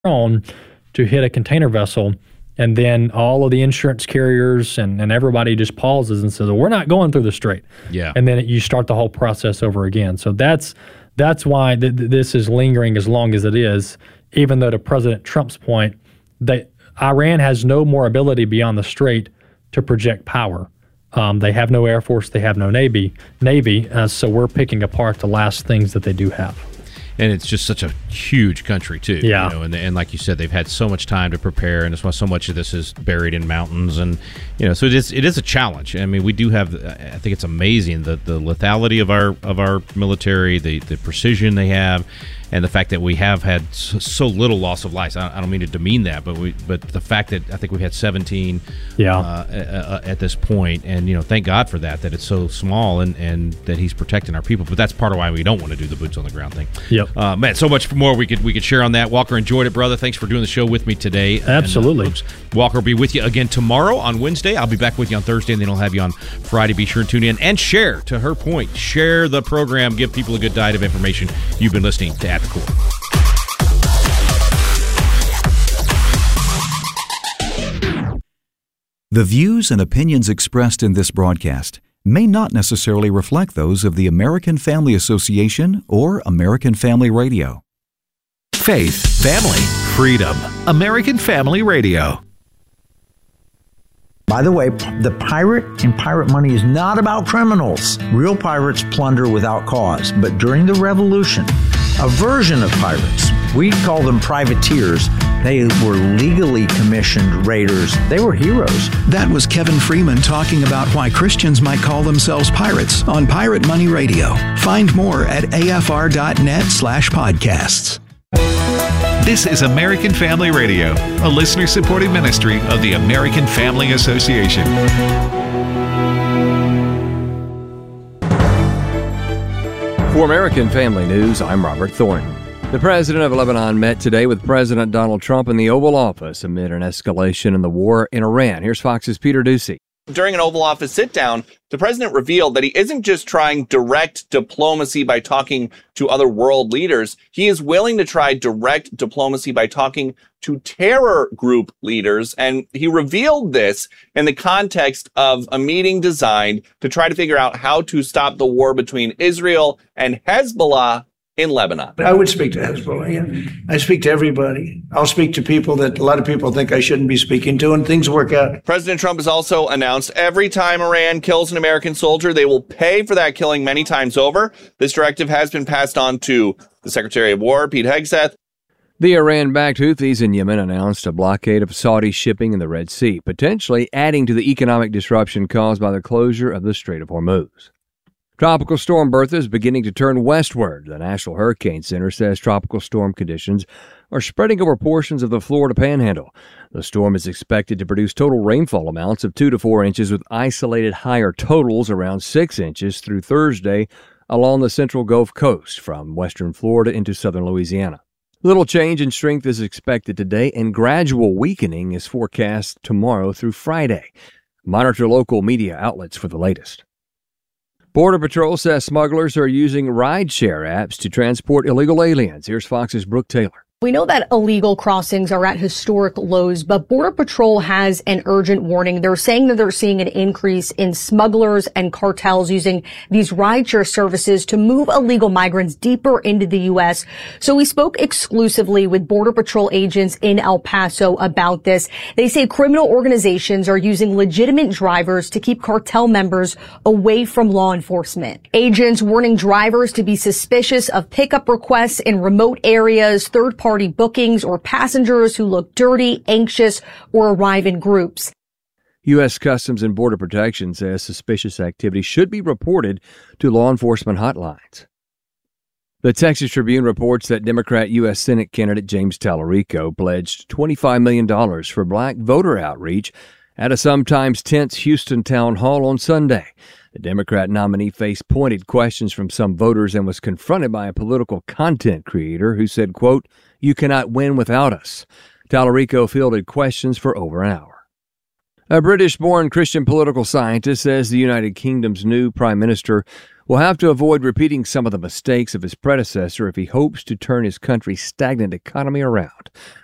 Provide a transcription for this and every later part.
drone to hit a container vessel. And then all of the insurance carriers and everybody just pauses and says, well, we're not going through the strait. Yeah. And then you start the whole process over again. So that's why this is lingering as long as it is, even though to President Trump's point, Iran has no more ability beyond the strait to project power. They have no Air Force. They have no Navy. So we're picking apart the last things that they do have. And it's just such a huge country, too. Yeah. And like you said, they've had so much time to prepare, and that's why so much of this is buried in mountains. And, so it is a challenge. I mean, we do have, I think it's amazing, the lethality of our military, the precision they have, and the fact that we have had so little loss of life. I don't mean to demean that, but the fact that I think we've had 17 at this point, and thank God for that it's so small and that he's protecting our people. But that's part of why we don't want to do the boots on the ground thing. Yep. Man, so much more we could share on that. Walker, enjoyed it, brother. Thanks for doing the show with me today. Absolutely. And, Walker will be with you again tomorrow on Wednesday. I'll be back with you on Thursday, and then I'll have you on Friday. Be sure and tune in and share. To her point, share the program. Give people a good diet of information. You've been listening to At the Core. The views and opinions expressed in this broadcast may not necessarily reflect those of the American Family Association or American Family Radio. Faith, family, freedom. American Family Radio. By the way, the pirate and pirate money is not about criminals. Real pirates plunder without cause. But during the Revolution, a version of pirates, we call them privateers, they were legally commissioned raiders. They were heroes. That was Kevin Freeman talking about why Christians might call themselves pirates on Pirate Money Radio. Find more at afr.net/podcasts. This is American Family Radio, a listener-supported ministry of the American Family Association. For American Family News, I'm Robert Thornton. The president of Lebanon met today with President Donald Trump in the Oval Office amid an escalation in the war in Iran. Here's Fox's Peter Ducey. During an Oval Office sit-down, the president revealed that he isn't just trying direct diplomacy by talking to other world leaders. He is willing to try direct diplomacy by talking to terror group leaders. And he revealed this in the context of a meeting designed to try to figure out how to stop the war between Israel and Hezbollah in Lebanon. I would speak to Hezbollah. Yeah. I speak to everybody. I'll speak to people that a lot of people think I shouldn't be speaking to, and things work out. President Trump has also announced every time Iran kills an American soldier, they will pay for that killing many times over. This directive has been passed on to the Secretary of War, Pete Hegseth. The Iran-backed Houthis in Yemen announced a blockade of Saudi shipping in the Red Sea, potentially adding to the economic disruption caused by the closure of the Strait of Hormuz. Tropical storm Bertha is beginning to turn westward. The National Hurricane Center says tropical storm conditions are spreading over portions of the Florida Panhandle. The storm is expected to produce total rainfall amounts of 2 to 4 inches with isolated higher totals around 6 inches through Thursday along the central Gulf Coast from western Florida into southern Louisiana. Little change in strength is expected today, and gradual weakening is forecast tomorrow through Friday. Monitor local media outlets for the latest. Border Patrol says smugglers are using rideshare apps to transport illegal aliens. Here's Fox's Brooke Taylor. We know that illegal crossings are at historic lows, but Border Patrol has an urgent warning. They're saying that they're seeing an increase in smugglers and cartels using these rideshare services to move illegal migrants deeper into the U.S. So we spoke exclusively with Border Patrol agents in El Paso about this. They say criminal organizations are using legitimate drivers to keep cartel members away from law enforcement. Agents warning drivers to be suspicious of pickup requests in remote areas, third-party bookings, or passengers who look dirty, anxious, or arrive in groups. U.S. Customs and Border Protection says suspicious activity should be reported to law enforcement hotlines. The Texas Tribune reports that Democrat U.S. Senate candidate James Tallarico pledged $25 million for black voter outreach at a sometimes tense Houston town hall on Sunday. The Democrat nominee faced pointed questions from some voters and was confronted by a political content creator who said, quote, "You cannot win without us." Tallarico fielded questions for over an hour. A British-born Christian political scientist says the United Kingdom's new prime minister will have to avoid repeating some of the mistakes of his predecessor if he hopes to turn his country's stagnant economy around.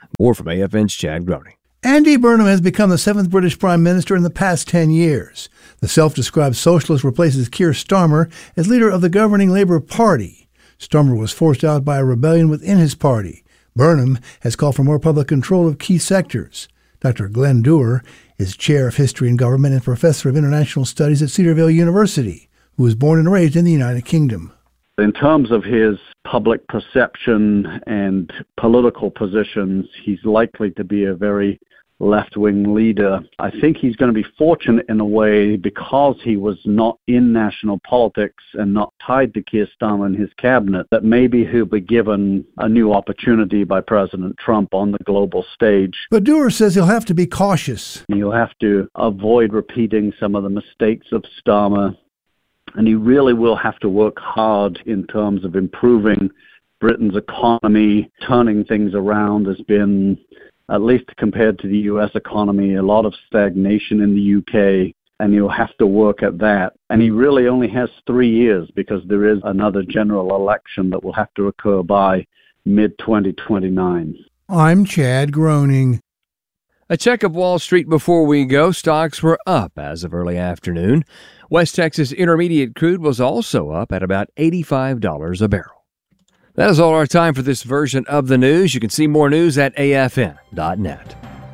More from AFN's Chad Groening. Andy Burnham has become the 7th British Prime Minister in the past 10 years. The self-described socialist replaces Keir Starmer as leader of the governing Labour Party. Starmer was forced out by a rebellion within his party. Burnham has called for more public control of key sectors. Dr. Glenn Dewar is Chair of History and Government and Professor of International Studies at Cedarville University, who was born and raised in the United Kingdom. In terms of his public perception and political positions, he's likely to be a very left-wing leader. I think he's going to be fortunate in a way because he was not in national politics and not tied to Keir Starmer and his cabinet, that maybe he'll be given a new opportunity by President Trump on the global stage. But Dewar says he'll have to be cautious. He'll have to avoid repeating some of the mistakes of Starmer, and he really will have to work hard in terms of improving Britain's economy. Turning things around has been, at least compared to the U.S. economy, a lot of stagnation in the UK, and he'll have to work at that. And he really only has 3 years because there is another general election that will have to occur by mid-2029. I'm Chad Groening. A check of Wall Street before we go. Stocks were up as of early afternoon. West Texas Intermediate crude was also up at about $85 a barrel. That is all our time for this version of the news. You can see more news at afn.net.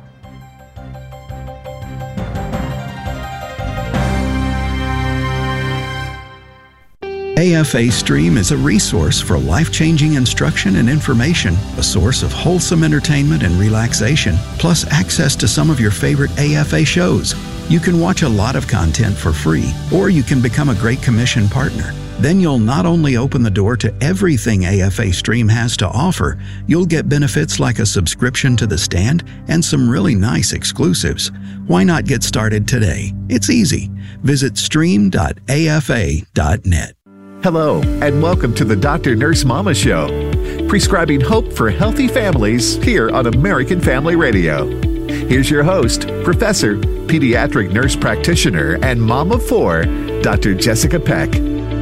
AFA Stream is a resource for life-changing instruction and information, a source of wholesome entertainment and relaxation, plus access to some of your favorite AFA shows. You can watch a lot of content for free, or you can become a Great Commission partner. Then you'll not only open the door to everything AFA Stream has to offer, you'll get benefits like a subscription to The Stand and some really nice exclusives. Why not get started today? It's easy. Visit stream.afa.net. Hello, and welcome to the Dr. Nurse Mama Show, prescribing hope for healthy families here on American Family Radio. Here's your host, Professor, Pediatric Nurse Practitioner, and Mom of 4, Dr. Jessica Peck.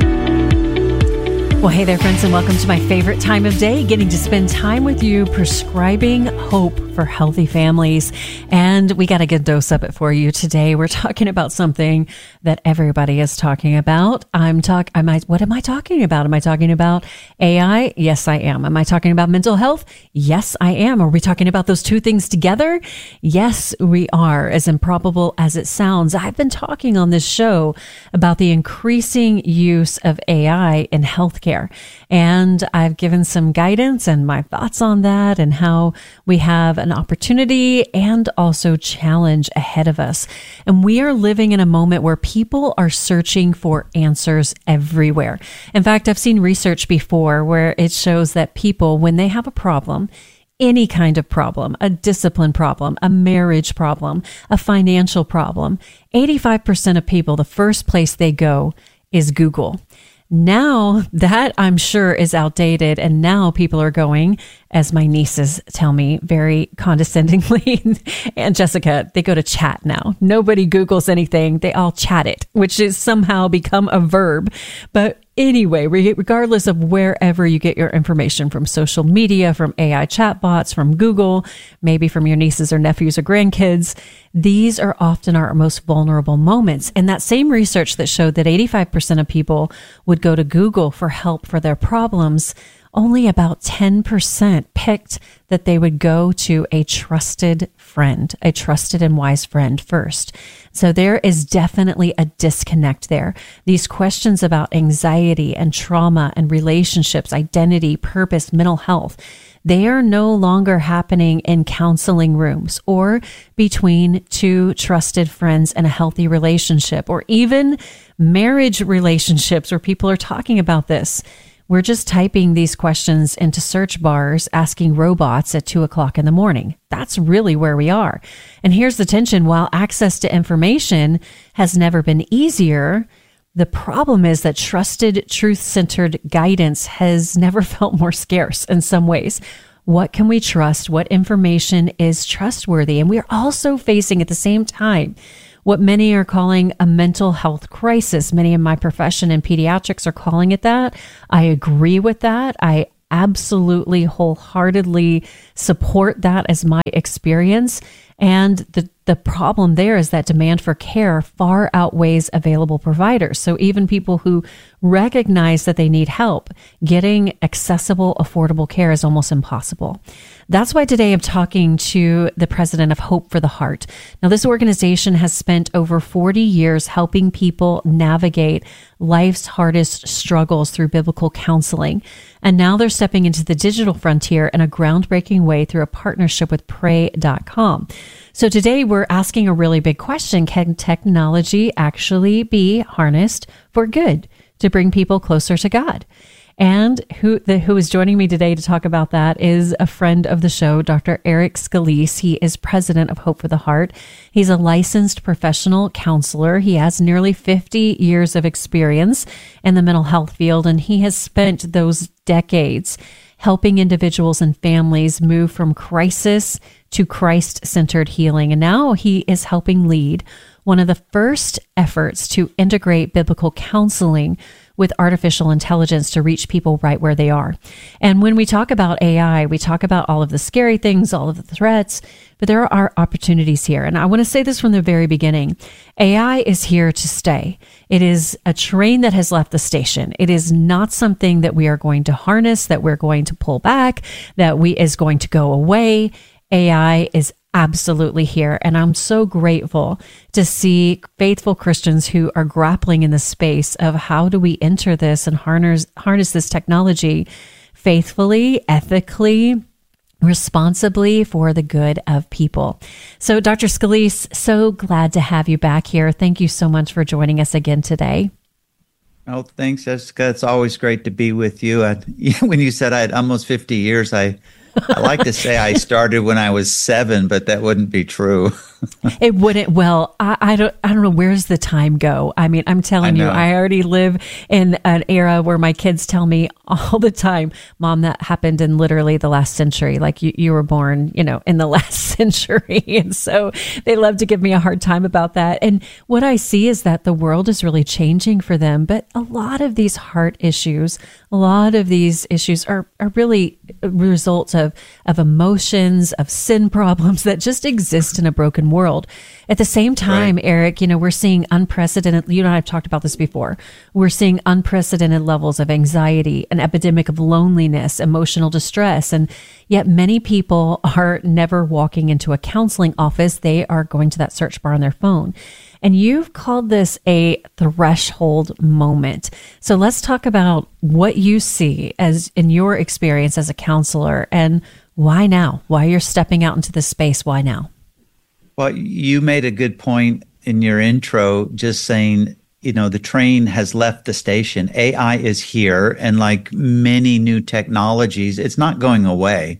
Well, hey there, friends, and welcome to my favorite time of day, getting to spend time with you, prescribing hope for healthy families. And we got a good dose of it for you today. We're talking about something that everybody is talking about. What am I talking about? Am I talking about AI? Yes, I am. Am I talking about mental health? Yes, I am. Are we talking about those two things together? Yes, we are. As improbable as it sounds, I've been talking on this show about the increasing use of AI in healthcare. And I've given some guidance and my thoughts on that and how we have an opportunity and also challenge ahead of us. And we are living in a moment where people are searching for answers everywhere. In fact, I've seen research before where it shows that people, when they have a problem, any kind of problem, a discipline problem, a marriage problem, a financial problem, 85% of people, the first place they go is Google. Now that I'm sure is outdated, and now people are going, as my nieces tell me very condescendingly, and Jessica, they go to chat now. Nobody Googles anything. They all chat it, which is somehow become a verb. But anyway, regardless of wherever you get your information from, social media, from AI chatbots, from Google, maybe from your nieces or nephews or grandkids, these are often our most vulnerable moments. And that same research that showed that 85% of people would go to Google for help for their problems, only about 10% picked that they would go to a trusted friend, a trusted and wise friend first. So there is definitely a disconnect there. These questions about anxiety and trauma and relationships, identity, purpose, mental health, they are no longer happening in counseling rooms or between two trusted friends in a healthy relationship, or even marriage relationships where people are talking about this. We're just typing these questions into search bars, asking robots at 2:00 in the morning. That's really where we are. And here's the tension. While access to information has never been easier, the problem is that trusted, truth-centered guidance has never felt more scarce in some ways. What can we trust? What information is trustworthy? And we are also facing at the same time what many are calling a mental health crisis. Many in my profession in pediatrics are calling it that. I agree with that. I absolutely wholeheartedly support that as my experience. And the problem there is that demand for care far outweighs available providers. So even people who recognize that they need help, getting accessible, affordable care is almost impossible. That's why today I'm talking to the president of Hope for the Heart. Now, this organization has spent over 40 years helping people navigate life's hardest struggles through biblical counseling. And now they're stepping into the digital frontier in a groundbreaking way through a partnership with Pray.com. So today we're asking a really big question. Can technology actually be harnessed for good to bring people closer to God? And who is joining me today to talk about that is a friend of the show, Dr. Eric Scalise. He is president of Hope for the Heart. He's a licensed professional counselor. He has nearly 50 years of experience in the mental health field, and he has spent those decades helping individuals and families move from crisis to Christ-centered healing. And now he is helping lead one of the first efforts to integrate biblical counseling with artificial intelligence to reach people right where they are. And when we talk about AI, we talk about all of the scary things, all of the threats, but there are opportunities here. And I want to say this from the very beginning. AI is here to stay. It is a train that has left the station. It is not something that we are going to harness, that we're going to pull back, that is going to go away. AI is absolutely here. And I'm so grateful to see faithful Christians who are grappling in the space of how do we enter this and harness this technology faithfully, ethically, responsibly for the good of people. So Dr. Scalise, so glad to have you back here. Thank you so much for joining us again today. Oh, thanks, Jessica. It's always great to be with you. When you said I had almost 50 years, I like to say I started when I was 7, but that wouldn't be true. It wouldn't. Well, I don't know. Where's the time go? I mean, I'm telling you, I already live in an era where my kids tell me all the time, Mom, that happened in literally the last century. Like you were born, in the last century. And so they love to give me a hard time about that. And what I see is that the world is really changing for them. But a lot of these heart issues, a lot of these issues are really results of emotions, of sin problems that just exist in a broken world. At the same time, right. Eric, we're seeing unprecedented, you and I have talked about this before, we're seeing unprecedented levels of anxiety, an epidemic of loneliness, emotional distress, and yet many people are never walking into a counseling office. They are going to that search bar on their phone. And you've called this a threshold moment. So let's talk about what you see as in your experience as a counselor and why now? Why you're stepping out into this space? Why now? Well, you made a good point in your intro, just saying, the train has left the station. AI is here, and like many new technologies, it's not going away.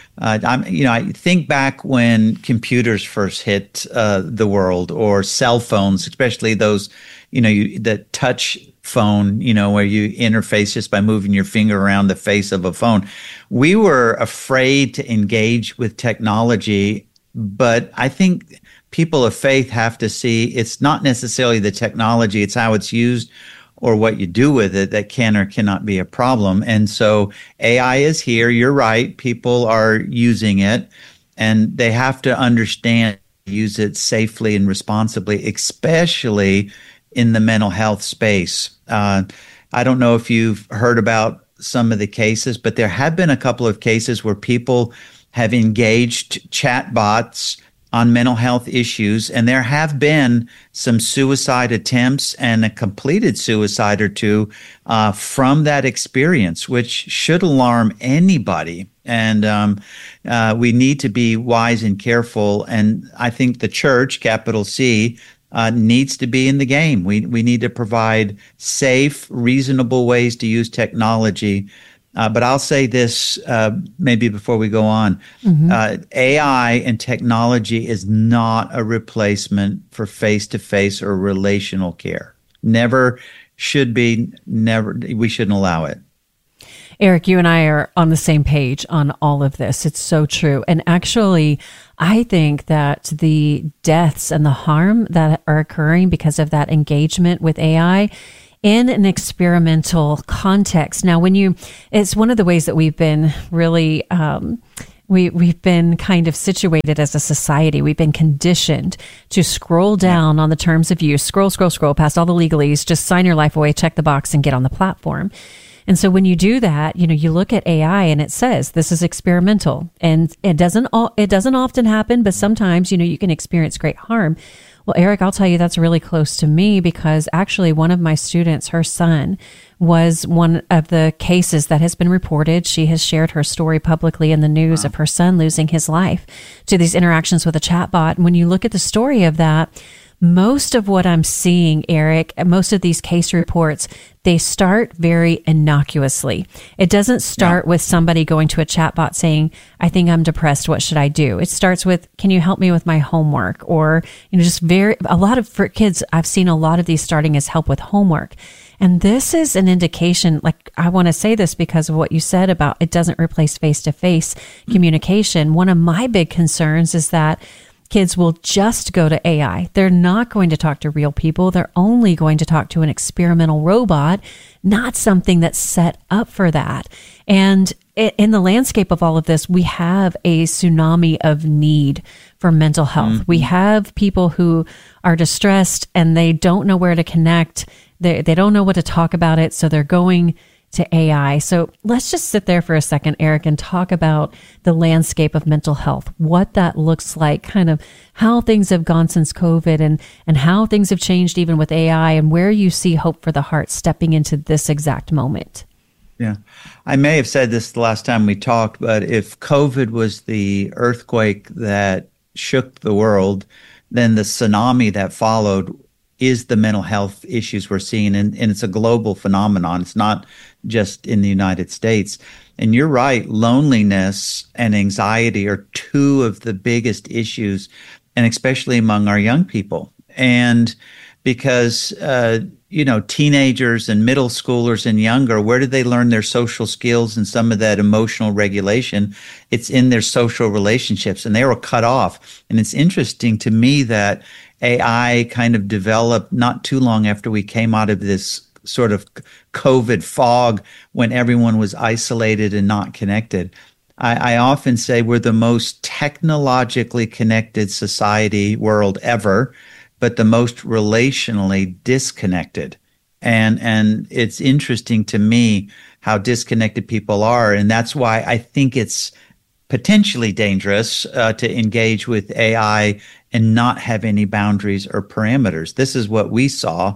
I think back when computers first hit the world, or cell phones, especially those, the touch phone, where you interface just by moving your finger around the face of a phone. We were afraid to engage with technology. But I think people of faith have to see it's not necessarily the technology, it's how it's used or what you do with it that can or cannot be a problem. And so AI is here. You're right. People are using it, and they have to understand, use it safely and responsibly, especially in the mental health space. I don't know if you've heard about some of the cases, but there have been a couple of cases where people have engaged chatbots on mental health issues, and there have been some suicide attempts and a completed suicide or two from that experience, which should alarm anybody. And we need to be wise and careful. And I think the church, capital C, needs to be in the game. We need to provide safe, reasonable ways to use technology. But I'll say this maybe before we go on. AI and technology is not a replacement for face-to-face or relational care. Never should be, never. We shouldn't allow it. Eric, you and I are on the same page on all of this. It's so true. And actually, I think that the deaths and the harm that are occurring because of that engagement with AI in an experimental context. Now, it's one of the ways that we've been really, we've been kind of situated as a society. We've been conditioned to scroll down on the terms of use, scroll past all the legalese, just sign your life away, check the box, and get on the platform. And so when you do that, you look at AI and it says this is experimental, and it doesn't often happen, but sometimes, you can experience great harm. Well, Eric, I'll tell you that's really close to me, because actually one of my students, her son, was one of the cases that has been reported. She has shared her story publicly in the news of her son losing his life to these interactions with a chatbot. And when you look at the story of that, most of what I'm seeing, Eric, most of these case reports, they start very innocuously. It doesn't start with somebody going to a chatbot saying, I think I'm depressed. What should I do? It starts with, can you help me with my homework? Or, for kids, I've seen a lot of these starting as help with homework. And this is an indication, I want to say this because of what you said about it doesn't replace face-to-face communication. One of my big concerns is that kids will just go to AI. They're not going to talk to real people. They're only going to talk to an experimental robot, not something that's set up for that. And in the landscape of all of this, we have a tsunami of need for mental health. Mm-hmm. We have people who are distressed and they don't know where to connect. They don't know what to talk about it. So they're going to AI. So let's just sit there for a second, Eric, and talk about the landscape of mental health, what that looks like, kind of how things have gone since COVID and how things have changed even with AI, and where you see Hope for the Heart stepping into this exact moment. Yeah. I may have said this the last time we talked, but if COVID was the earthquake that shook the world, then the tsunami that followed is the mental health issues we're seeing. And it's a global phenomenon. It's not just in the United States. And you're right, loneliness and anxiety are two of the biggest issues, and especially among our young people. And because, teenagers and middle schoolers and younger, where do they learn their social skills and some of that emotional regulation? It's in their social relationships, and they were cut off. And it's interesting to me that AI kind of developed not too long after we came out of this sort of COVID fog when everyone was isolated and not connected. I often say we're the most technologically connected society world ever, but the most relationally disconnected. And it's interesting to me how disconnected people are. And that's why I think it's potentially dangerous to engage with AI and not have any boundaries or parameters. This is what we saw.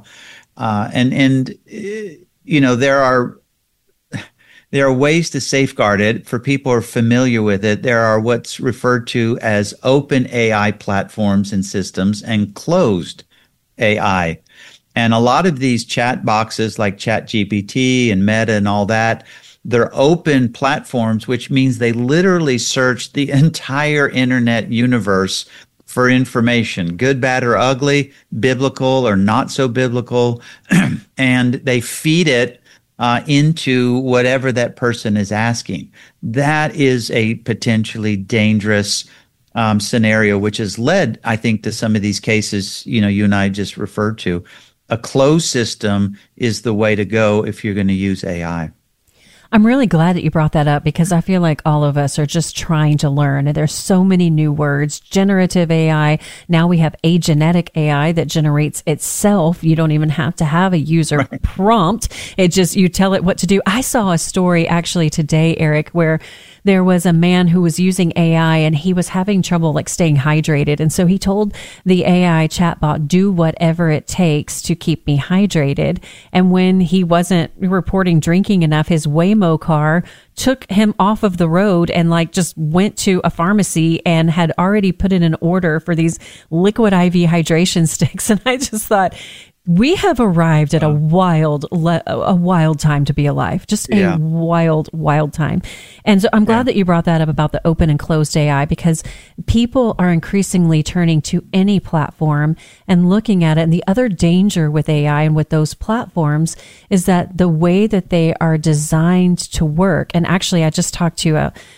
There are ways to safeguard it for people who are familiar with it. There are what's referred to as open AI platforms and systems and closed AI. And a lot of these chat boxes like ChatGPT and Meta and all that, they're open platforms, which means they literally search the entire internet universe for information, good, bad, or ugly, biblical or not so biblical, and they feed it into whatever that person is asking. That is a potentially dangerous scenario, which has led, I think, to some of these cases, you and I just referred to. A closed system is the way to go if you're going to use AI. I'm really glad that you brought that up, because I feel like all of us are just trying to learn. And there's so many new words, generative AI. Now we have agenetic AI that generates itself. You don't even have to have a user prompt. It just, you tell it what to do. I saw a story actually today, Eric, where there was a man who was using AI and he was having trouble staying hydrated. And so he told the AI chatbot, do whatever it takes to keep me hydrated. And when he wasn't reporting drinking enough, his Waymo car took him off of the road and just went to a pharmacy and had already put in an order for these liquid IV hydration sticks. And I just thought, we have arrived at a wild time to be alive. Just a wild time. And so I'm glad that you brought that up about the open and closed AI, because people are increasingly turning to any platform and looking at it. And the other danger with AI and with those platforms is that the way that they are designed to work, and actually I just talked to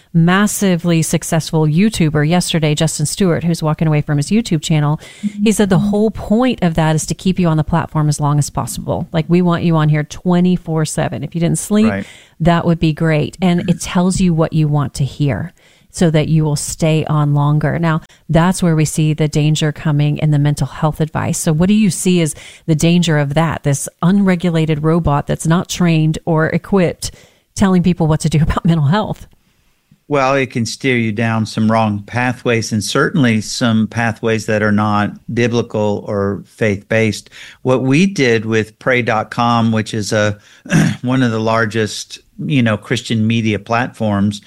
massively successful YouTuber yesterday, Justin Stewart, who's walking away from his YouTube channel. He said the whole point of that is to keep you on the platform as long as possible. Like, we want you on here 24/7. If you didn't sleep, that would be great. And it tells you what you want to hear, so that you will stay on longer. Now, that's where we see the danger coming in the mental health advice. So what do you see as the danger of that? This unregulated robot that's not trained or equipped telling people what to do about mental health? Well, it can steer you down some wrong pathways, and certainly some pathways that are not biblical or faith-based. What we did with Pray.com, which is one of the largest, Christian media platforms,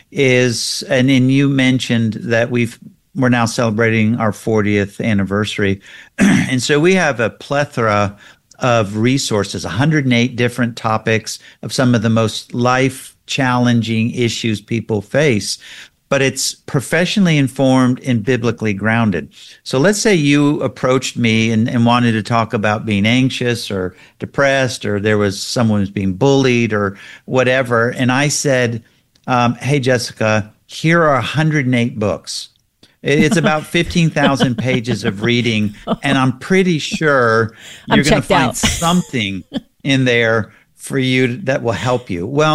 is, and then you mentioned that we're now celebrating our 40th anniversary. And so we have a plethora of resources, 108 different topics of some of the most life-challenging issues people face, but it's professionally informed and biblically grounded. So let's say you approached me and wanted to talk about being anxious or depressed, or there was someone who's being bullied or whatever, and I said, hey, Jessica, here are 108 books. It's about 15,000 pages of reading, and I'm pretty sure you're going to find something in there for you that will help you. Well,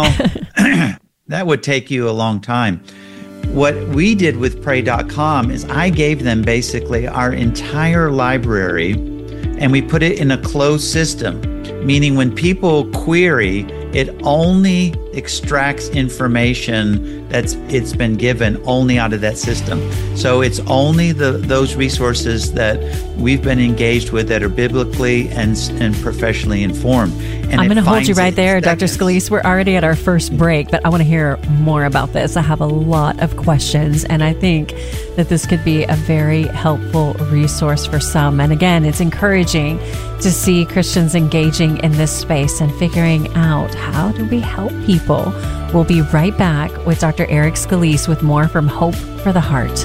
that would take you a long time. What we did with Pray.com is I gave them basically our entire library, and we put it in a closed system, meaning when people query, it only extracts information it's been given only out of that system. So it's only those resources that we've been engaged with that are biblically and professionally informed. And I'm going to hold you right there, Dr. Scalise. We're already at our first break, but I want to hear more about this. I have a lot of questions, and I think that this could be a very helpful resource for some. And again, it's encouraging to see Christians engaging in this space and figuring out, how do we help people? We'll be right back with Dr. Eric Scalise with more from Hope for the Heart.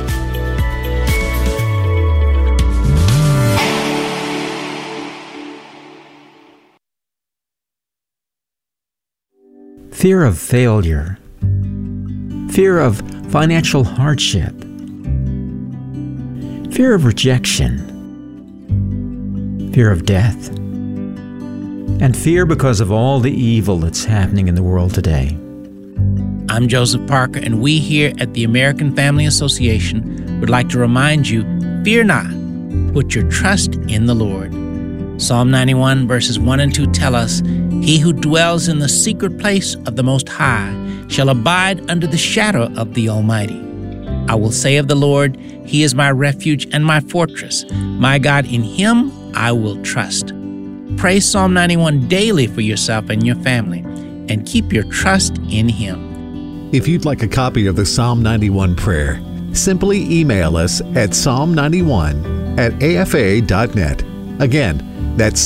Fear of failure, fear of financial hardship, fear of rejection, fear of death, and fear because of all the evil that's happening in the world today. I'm Joseph Parker, and we here at the American Family Association would like to remind you, fear not, put your trust in the Lord. Psalm 91 verses 1 and 2 tell us, he who dwells in the secret place of the Most High shall abide under the shadow of the Almighty. I will say of the Lord, he is my refuge and my fortress. My God, in him I will trust. Pray Psalm 91 daily for yourself and your family, and keep your trust in him. If you'd like a copy of the Psalm 91 prayer, simply email us at psalm91@afa.net. Again, that's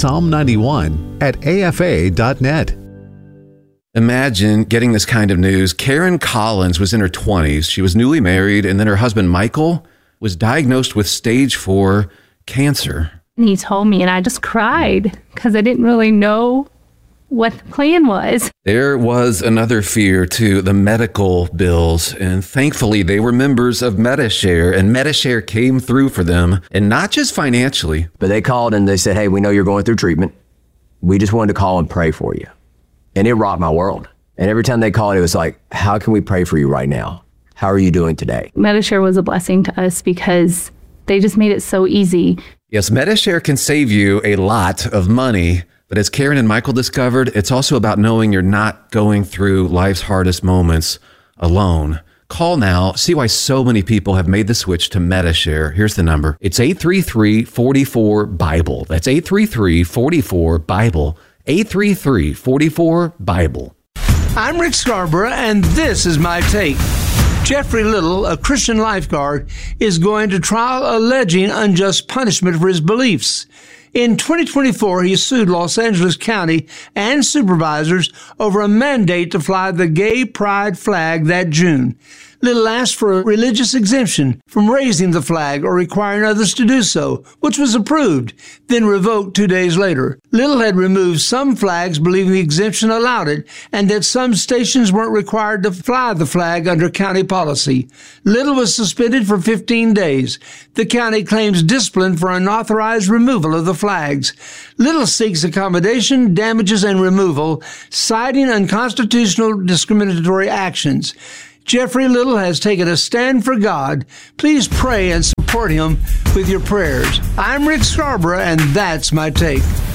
psalm91@afa.net. Imagine getting this kind of news. Karen Collins was in her 20s. She was newly married, and then her husband, Michael, was diagnosed with stage 4 cancer. And he told me, and I just cried because I didn't really know what the plan was. There was another fear, too, the medical bills. And thankfully, they were members of Medi-Share, and Medi-Share came through for them, and not just financially. But they called and they said, hey, we know you're going through treatment. We just wanted to call and pray for you. And it rocked my world. And every time they called, it was like, how can we pray for you right now? How are you doing today? Medi-Share was a blessing to us because they just made it so easy. Yes, Medi-Share can save you a lot of money. But as Karen and Michael discovered, it's also about knowing you're not going through life's hardest moments alone. Call now. See why so many people have made the switch to Medi-Share. Here's the number. It's 833-44-BIBLE. That's 833-44-BIBLE. 833-44-BIBLE. I'm Rick Scarborough, and this is my take. Jeffrey Little, a Christian lifeguard, is going to trial alleging unjust punishment for his beliefs. In 2024, he sued Los Angeles County and supervisors over a mandate to fly the gay pride flag that June. Little asked for a religious exemption from raising the flag or requiring others to do so, which was approved, then revoked 2 days later. Little had removed some flags believing the exemption allowed it, and that some stations weren't required to fly the flag under county policy. Little was suspended for 15 days. The county claims discipline for unauthorized removal of the flags. Little seeks accommodation, damages, and removal, citing unconstitutional discriminatory actions. Jeffrey Little has taken a stand for God. Please pray and support him with your prayers. I'm Rick Scarborough, and that's my take.